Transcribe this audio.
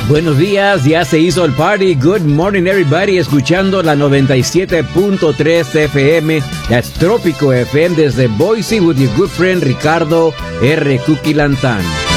Buenos días, ya se hizo el party. Good morning everybody, escuchando la 97.3 FM, that's Trópico FM desde Boise with your good friend Ricardo R. Cookie Lantán.